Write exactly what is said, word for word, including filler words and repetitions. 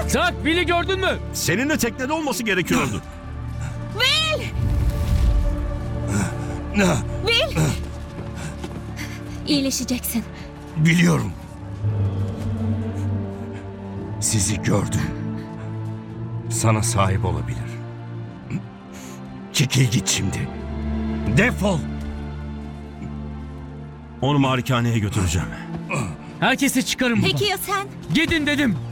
Tak, Bill'i gördün mü? Senin de teknede olması gerekiyordu. Will! Will! İyileşeceksin. Biliyorum. Sizi gördüm. Sana sahip olabilir. Çekil git şimdi. Defol. Onu malikaneye götüreceğim. Herkesi çıkarın buradan. Peki ya sen? Gidin dedim.